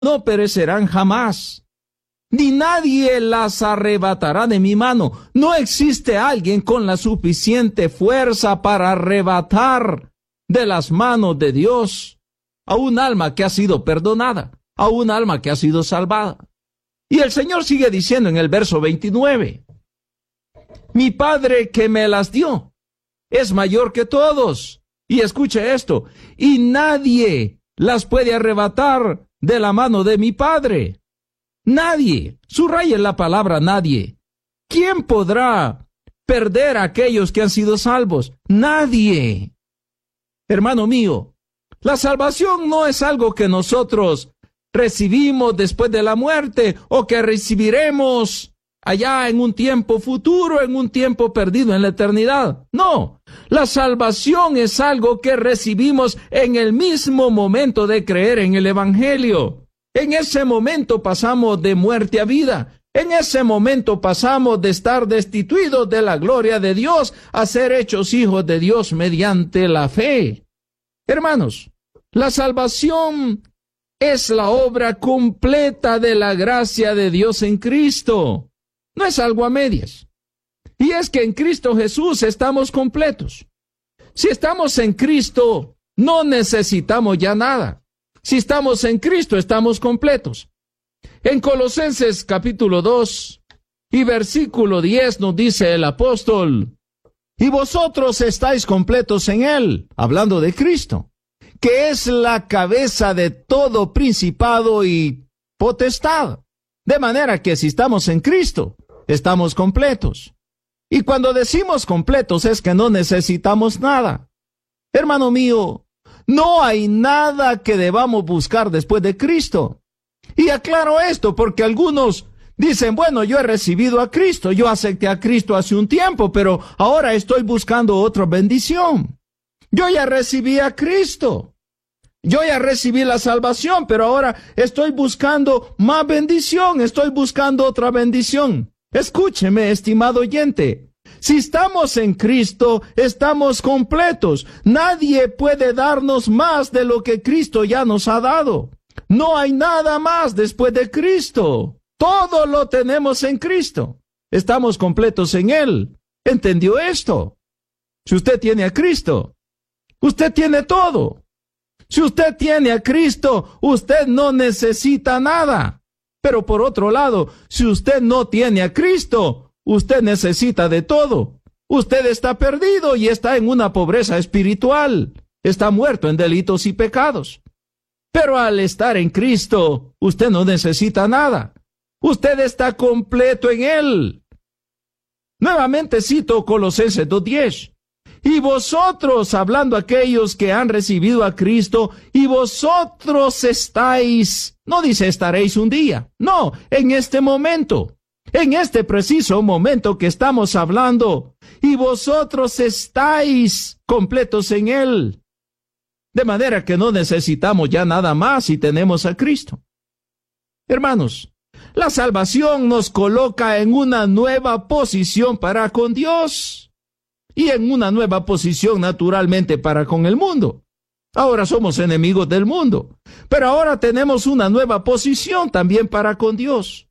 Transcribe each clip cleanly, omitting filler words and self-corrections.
no perecerán jamás, ni nadie las arrebatará de mi mano. No existe alguien con la suficiente fuerza para arrebatar de las manos de Dios a un alma que ha sido perdonada, a un alma que ha sido salvada. Y el Señor sigue diciendo en el verso 29, mi Padre que me las dio es mayor que todos. Y escuche esto, y nadie las puede arrebatar de la mano de mi Padre. Nadie, subraye la palabra nadie. ¿Quién podrá perder a aquellos que han sido salvos? Nadie. Hermano mío, la salvación no es algo que nosotros recibimos después de la muerte o que recibiremos allá en un tiempo futuro, en un tiempo perdido en la eternidad. No, la salvación es algo que recibimos en el mismo momento de creer en el Evangelio. En ese momento pasamos de muerte a vida. En ese momento pasamos de estar destituidos de la gloria de Dios a ser hechos hijos de Dios mediante la fe. Hermanos, la salvación es la obra completa de la gracia de Dios en Cristo. No es algo a medias. Y es que en Cristo Jesús estamos completos. Si estamos en Cristo, no necesitamos ya nada. Si estamos en Cristo, estamos completos. En Colosenses capítulo 2 y versículo 10 nos dice el apóstol, y vosotros estáis completos en Él, hablando de Cristo, que es la cabeza de todo principado y potestad. De manera que si estamos en Cristo, estamos completos. Y cuando decimos completos es que no necesitamos nada. Hermano mío, no hay nada que debamos buscar después de Cristo. Y aclaro esto porque algunos dicen, bueno, yo he recibido a Cristo, yo acepté a Cristo hace un tiempo, pero ahora estoy buscando otra bendición. Yo ya recibí a Cristo. Yo ya recibí la salvación, pero ahora estoy buscando más bendición, estoy buscando otra bendición. Escúcheme, estimado oyente. Si estamos en Cristo, estamos completos. Nadie puede darnos más de lo que Cristo ya nos ha dado. No hay nada más después de Cristo. Todo lo tenemos en Cristo. Estamos completos en Él. ¿Entendió esto? Si usted tiene a Cristo, usted tiene todo. Si usted tiene a Cristo, usted no necesita nada. Pero por otro lado, si usted no tiene a Cristo, usted necesita de todo. Usted está perdido y está en una pobreza espiritual. Está muerto en delitos y pecados. Pero al estar en Cristo, usted no necesita nada. Usted está completo en Él. Nuevamente cito Colosenses 2:10. Y vosotros, hablando aquellos que han recibido a Cristo, y vosotros estáis, no dice estaréis un día, no, en este momento, en este preciso momento que estamos hablando, y vosotros estáis completos en Él. De manera que no necesitamos ya nada más si tenemos a Cristo. Hermanos, la salvación nos coloca en una nueva posición para con Dios. Y en una nueva posición naturalmente para con el mundo. Ahora somos enemigos del mundo, pero ahora tenemos una nueva posición también para con Dios.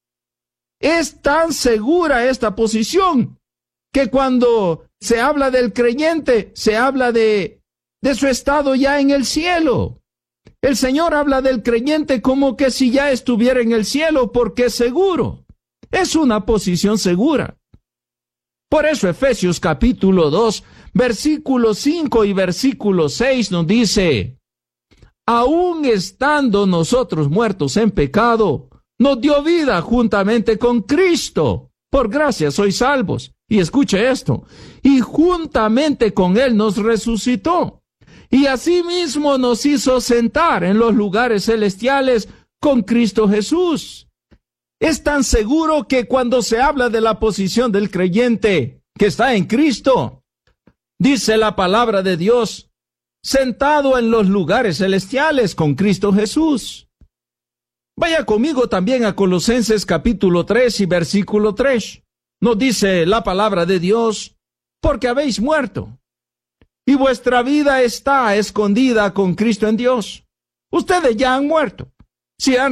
Es tan segura esta posición que cuando se habla del creyente, se habla de su estado ya en el cielo. El Señor habla del creyente como que si ya estuviera en el cielo porque es seguro. Es una posición segura. Por eso Efesios capítulo 2, versículo 5 y versículo 6 nos dice, aún estando nosotros muertos en pecado, nos dio vida juntamente con Cristo. Por gracia sois salvos. Y escuche esto, y juntamente con Él nos resucitó. Y asimismo nos hizo sentar en los lugares celestiales con Cristo Jesús. Es tan seguro que cuando se habla de la posición del creyente que está en Cristo, dice la palabra de Dios, sentado en los lugares celestiales con Cristo Jesús. Vaya conmigo también a Colosenses capítulo 3 y versículo 3. Nos dice la palabra de Dios, porque habéis muerto, y vuestra vida está escondida con Cristo en Dios. Ustedes ya han muerto. Si han